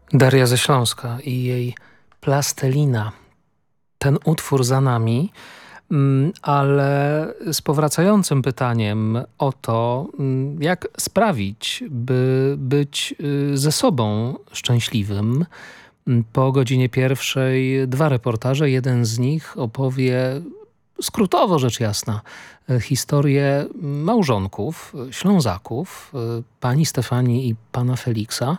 Daria ze Śląska i jej Plastelina. Ten utwór za nami, ale z powracającym pytaniem o to, jak sprawić, by być ze sobą szczęśliwym. Po godzinie pierwszej 2 reportaże. Jeden z nich opowie, skrótowo rzecz jasna, historię małżonków, Ślązaków, pani Stefanii i pana Feliksa,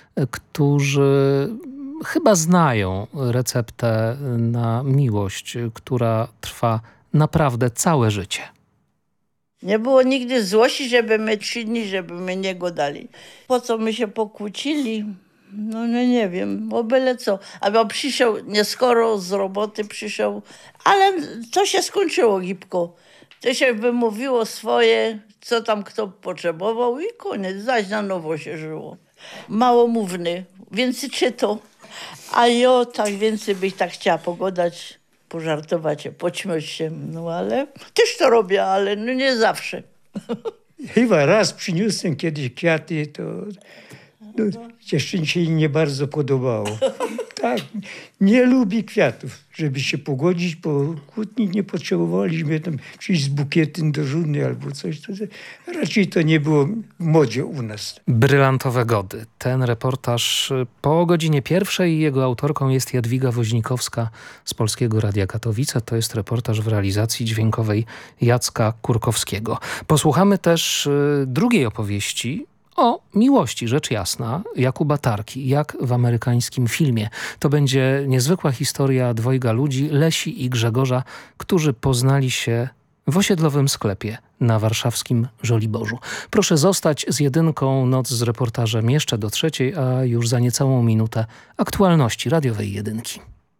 którzy chyba znają receptę na miłość, która trwa naprawdę całe życie. Nie było nigdy złości, żeby my 3 dni, żeby my nie gadali. Po co my się pokłócili? No nie wiem, bo byle co. Albo przyszedł, nieskoro z roboty przyszedł, ale to się skończyło gibko. To się wymówiło swoje, co tam kto potrzebował i koniec. Zaś na nowo się żyło. Małomówny, więcej czytał. A ja tak więcej bych tak chciała pogadać, pożartować, poćmiać się. No ale też to robię, ale no nie zawsze. Chyba raz przyniosłem kiedyś kwiaty, to dziewczynie się nie bardzo podobało. Tak, nie lubi kwiatów. Żeby się pogodzić, po kłótni nie potrzebowaliśmy tam przyjść z bukietem do żony albo coś. Raczej to nie było w modzie u nas. Brylantowe gody. Ten reportaż po godzinie pierwszej. Jego autorką jest Jadwiga Woźnikowska z Polskiego Radia Katowice. To jest reportaż w realizacji dźwiękowej Jacka Kurkowskiego. Posłuchamy też drugiej opowieści o miłości, rzecz jasna, Jakuba Tarki, jak w amerykańskim filmie. To będzie niezwykła historia dwojga ludzi, Lesi i Grzegorza, którzy poznali się w osiedlowym sklepie na warszawskim Żoliborzu. Proszę zostać z Jedynką, noc z reportażem jeszcze do 3, a już za niecałą minutę aktualności radiowej Jedynki.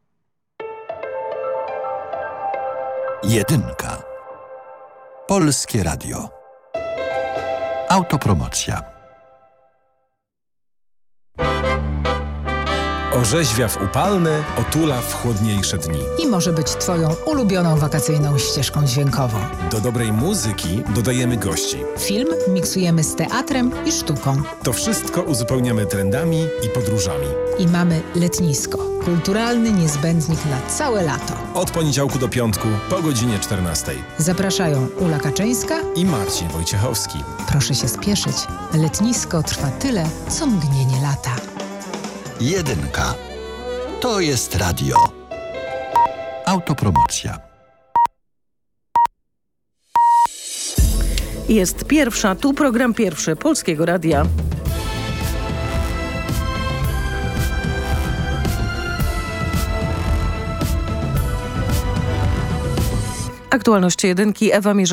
Jedynka. Polskie Radio. Autopromocja. Orzeźwia w upalne, otula w chłodniejsze dni. I może być twoją ulubioną wakacyjną ścieżką dźwiękową. Do dobrej muzyki dodajemy gości. Film miksujemy z teatrem i sztuką. To wszystko uzupełniamy trendami i podróżami. I mamy letnisko. Kulturalny niezbędnik na całe lato. Od poniedziałku do piątku po godzinie 14. Zapraszają Ula Kaczyńska i Marcin Wojciechowski. Proszę się spieszyć. Letnisko trwa tyle, co mgnienie lata. Jedynka. To jest radio. Autopromocja. Jest pierwsza, tu program pierwszy Polskiego Radia. Aktualności Jedynki, Ewa Mierzejewska.